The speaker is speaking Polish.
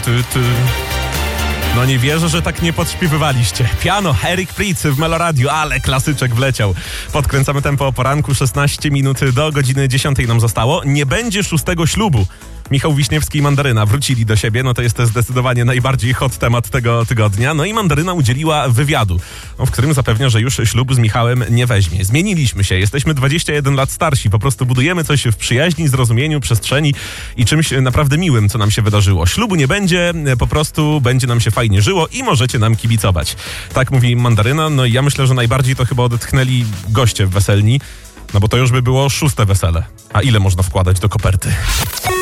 No nie wierzę, że tak nie podśpiewywaliście. Piano, Eric Prydz w Meloradiu, ale klasyczek wleciał. Podkręcamy tempo o poranku, 16 minut do godziny 10 nam zostało. Nie będzie 6. ślubu. Michał Wiśniewski i Mandaryna wrócili do siebie, no to jest to zdecydowanie najbardziej hot temat tego tygodnia. No i Mandaryna udzieliła wywiadu, w którym zapewnia, że już ślubu z Michałem nie weźmie. Zmieniliśmy się, jesteśmy 21 lat starsi, po prostu budujemy coś w przyjaźni, zrozumieniu, przestrzeni i czymś naprawdę miłym, co nam się wydarzyło. Ślubu nie będzie, po prostu będzie nam się fajnie żyło i możecie nam kibicować. Tak mówi Mandaryna, no i ja myślę, że najbardziej to chyba odetchnęli goście w weselni, no bo to już by było 6. wesele. A ile można wkładać do koperty?